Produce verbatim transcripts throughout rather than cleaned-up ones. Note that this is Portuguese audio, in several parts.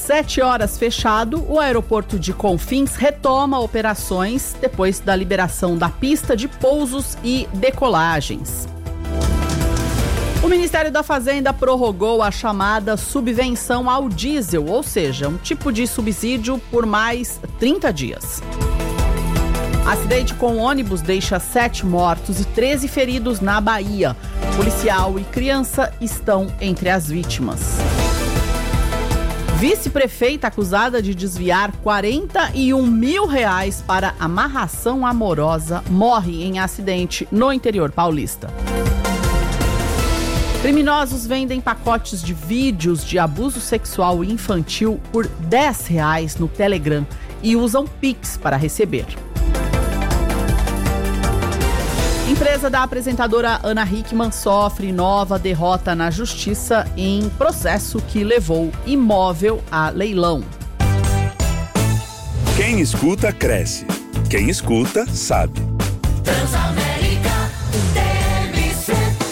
sete horas fechado, o aeroporto de Confins retoma operações depois da liberação da pista de pousos e decolagens. O Ministério da Fazenda prorrogou a chamada subvenção ao diesel, ou seja, um tipo de subsídio por mais trinta dias. Acidente com ônibus deixa sete mortos e treze feridos na Bahia. Policial e criança estão entre as vítimas. Vice-prefeita acusada de desviar quarenta e um mil reais para amarração amorosa morre em acidente no interior paulista. Criminosos vendem pacotes de vídeos de abuso sexual infantil por dez reais no Telegram e usam Pix para receber. Empresa da apresentadora Ana Hickman sofre nova derrota na justiça em processo que levou imóvel a leilão. Quem escuta, cresce. Quem escuta, sabe. Transamérica T V C.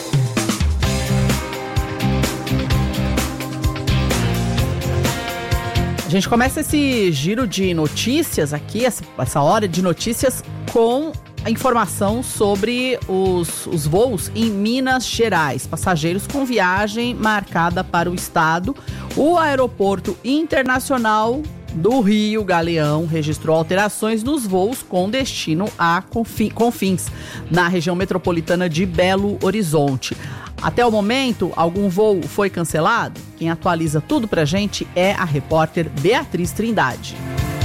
A gente começa esse giro de notícias aqui, essa, essa hora de notícias, com a informação sobre os, os voos em Minas Gerais. Passageiros com viagem marcada para o estado. O Aeroporto Internacional do Rio Galeão registrou alterações nos voos com destino a Confins, na região metropolitana de Belo Horizonte. Até o momento, algum voo foi cancelado? Quem atualiza tudo pra gente é a repórter Beatriz Trindade.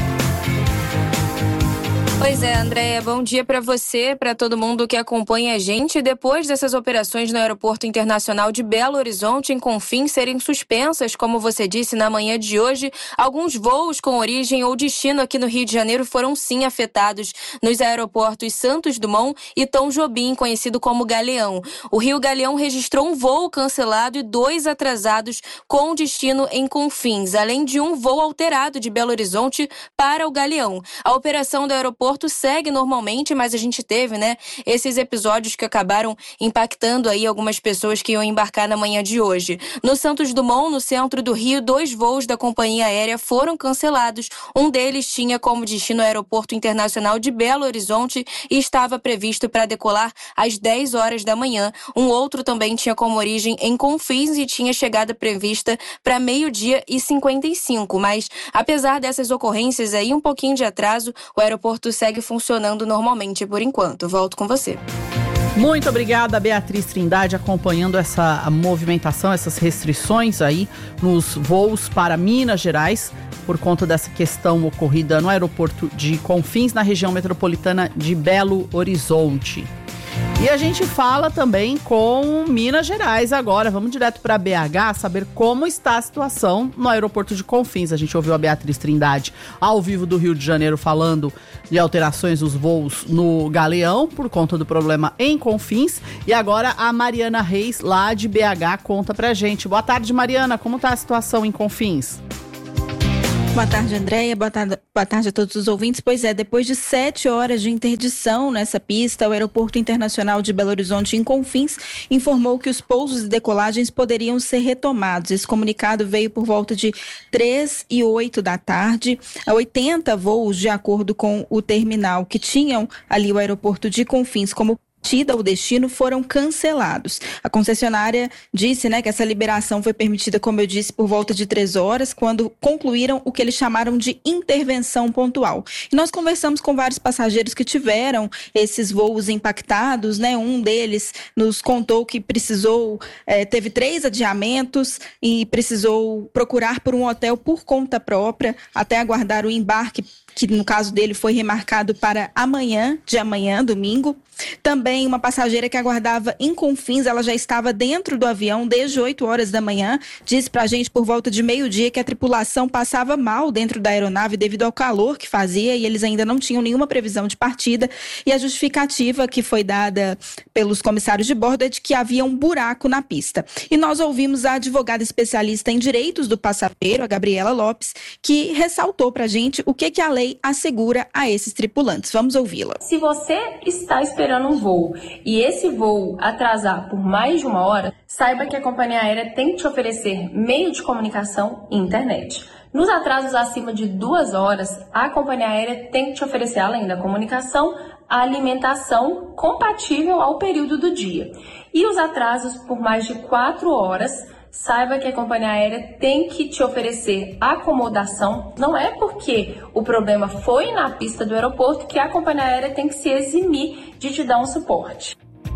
Pois é, Andréia, bom dia para você, para todo mundo que acompanha a gente. Depois dessas operações no Aeroporto Internacional de Belo Horizonte, em Confins, serem suspensas, como você disse, na manhã de hoje, alguns voos com origem ou destino aqui no Rio de Janeiro foram sim afetados nos aeroportos Santos Dumont e Tom Jobim, conhecido como Galeão. O Rio Galeão registrou um voo cancelado e dois atrasados com destino em Confins, além de um voo alterado de Belo Horizonte para o Galeão. A operação do aeroporto segue normalmente, mas a gente teve, né, esses episódios que acabaram impactando aí algumas pessoas que iam embarcar na manhã de hoje. No Santos Dumont, no centro do Rio, dois voos da companhia aérea foram cancelados. Um deles tinha como destino o Aeroporto Internacional de Belo Horizonte e estava previsto para decolar às dez horas da manhã. Um outro também tinha como origem em Confins e tinha chegada prevista para meio-dia e cinquenta e cinco. Mas, apesar dessas ocorrências aí, um pouquinho de atraso, o aeroporto segue funcionando normalmente por enquanto. Volto com você. Muito obrigada, Beatriz Trindade, acompanhando essa movimentação, essas restrições aí nos voos para Minas Gerais, por conta dessa questão ocorrida no aeroporto de Confins, na região metropolitana de Belo Horizonte. E a gente fala também com Minas Gerais agora. Vamos direto para B H saber como está a situação no aeroporto de Confins. A gente ouviu a Beatriz Trindade ao vivo do Rio de Janeiro falando de alterações dos voos no Galeão por conta do problema em Confins. E agora a Mariana Reis, lá de B H, conta pra gente. Boa tarde, Mariana. Como está a situação em Confins? Boa tarde, Andréia. Boa tarde, boa tarde a todos os ouvintes. Pois é, depois de sete horas de interdição nessa pista, o Aeroporto Internacional de Belo Horizonte, em Confins, informou que os pousos e decolagens poderiam ser retomados. Esse comunicado veio por volta de três e oito da tarde. oitenta voos, de acordo com o terminal, que tinham ali o aeroporto de Confins como partida ou destino, foram cancelados. A concessionária disse, né, que essa liberação foi permitida, como eu disse, por volta de três horas, quando concluíram o que eles chamaram de intervenção pontual. E nós conversamos com vários passageiros que tiveram esses voos impactados, né? Um deles nos contou que precisou, eh, teve três adiamentos e precisou procurar por um hotel por conta própria até aguardar o embarque, que no caso dele foi remarcado para amanhã, de amanhã, domingo. Também uma passageira que aguardava em Confins, ela já estava dentro do avião desde oito horas da manhã, disse pra gente por volta de meio-dia que a tripulação passava mal dentro da aeronave devido ao calor que fazia e eles ainda não tinham nenhuma previsão de partida, e a justificativa que foi dada pelos comissários de bordo é de que havia um buraco na pista. E nós ouvimos a advogada especialista em direitos do passageiro, a Gabriela Lopes, que ressaltou pra gente o que, que a lei assegura a esses tripulantes. Vamos ouvi-la. Se você está esperando um voo e esse voo atrasar por mais de uma hora, saiba que a companhia aérea tem que te oferecer meio de comunicação e internet. Nos atrasos acima de duas horas, a companhia aérea tem que te oferecer, além da comunicação, a alimentação compatível ao período do dia. E os atrasos por mais de quatro horas, saiba que a companhia aérea tem que te oferecer acomodação. Não é porque o problema foi na pista do aeroporto que a companhia aérea tem que se eximir de te dar um suporte.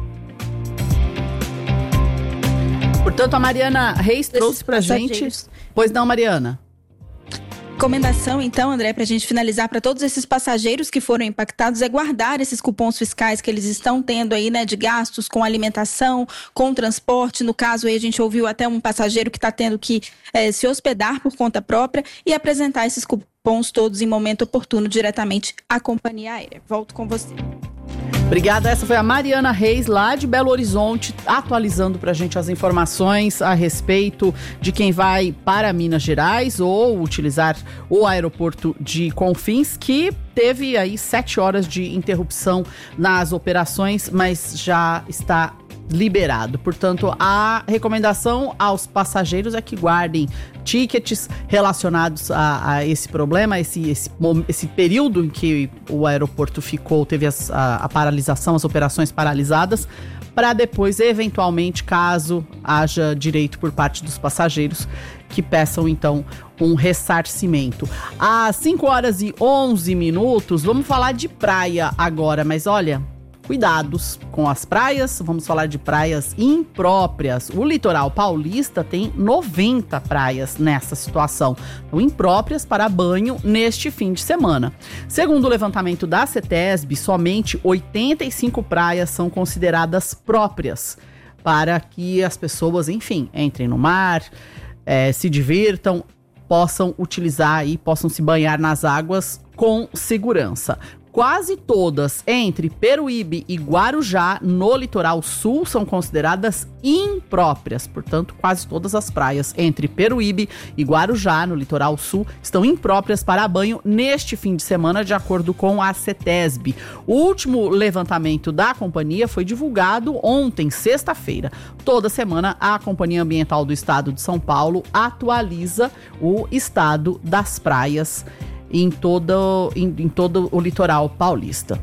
Portanto, a Mariana Reis trouxe pra gente... Pois não, Mariana? Recomendação, então, André, para a gente finalizar, para todos esses passageiros que foram impactados, é guardar esses cupons fiscais que eles estão tendo aí, né, de gastos com alimentação, com transporte. No caso aí, a gente ouviu até um passageiro que está tendo que é, se hospedar por conta própria e apresentar esses cupons todos em momento oportuno diretamente à companhia aérea. Volto com você. Obrigada, essa foi a Mariana Reis, lá de Belo Horizonte, atualizando pra gente as informações a respeito de quem vai para Minas Gerais ou utilizar o aeroporto de Confins, que teve aí sete horas de interrupção nas operações, mas já está liberado. Portanto, a recomendação aos passageiros é que guardem tickets relacionados a, a esse problema, esse, esse, esse período em que o aeroporto ficou, teve as, a, a paralisação, as operações paralisadas, para depois, eventualmente, caso haja direito por parte dos passageiros, que peçam, então, um ressarcimento. Às cinco horas e onze minutos, vamos falar de praia agora, mas olha... Cuidados com as praias, vamos falar de praias impróprias. O litoral paulista tem noventa praias nessa situação, então, impróprias para banho neste fim de semana. Segundo o levantamento da CETESB, somente oitenta e cinco praias são consideradas próprias para que as pessoas, enfim, entrem no mar, é, se divirtam, possam utilizar e possam se banhar nas águas com segurança. Quase todas entre Peruíbe e Guarujá, no litoral sul, são consideradas impróprias. Portanto, quase todas as praias entre Peruíbe e Guarujá, no litoral sul, estão impróprias para banho neste fim de semana, de acordo com a CETESB. O último levantamento da companhia foi divulgado ontem, sexta-feira. Toda semana, a Companhia Ambiental do Estado de São Paulo atualiza o estado das praias Em todo, em, em todo o litoral paulista.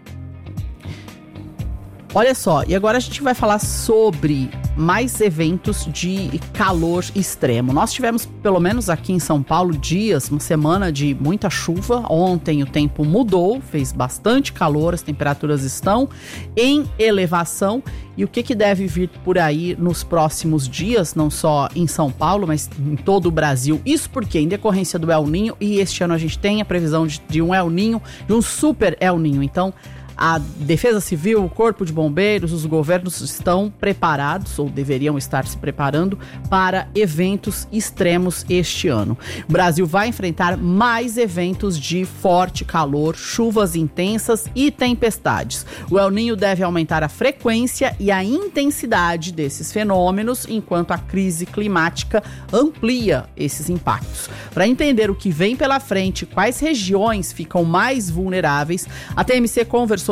Olha só, e agora a gente vai falar sobre mais eventos de calor extremo. Nós tivemos, pelo menos aqui em São Paulo, dias, uma semana de muita chuva. Ontem o tempo mudou, fez bastante calor, as temperaturas estão em elevação. E o que, que deve vir por aí nos próximos dias, não só em São Paulo, mas em todo o Brasil? Isso porque, em decorrência do El Niño, e este ano a gente tem a previsão de, de um El Niño, de um super El Niño. Então, a Defesa Civil, o Corpo de Bombeiros, os governos estão preparados, ou deveriam estar se preparando, para eventos extremos este ano. O Brasil vai enfrentar mais eventos de forte calor, chuvas intensas e tempestades. O El Niño deve aumentar a frequência e a intensidade desses fenômenos, enquanto a crise climática amplia esses impactos. Para entender o que vem pela frente, quais regiões ficam mais vulneráveis, a T M C conversou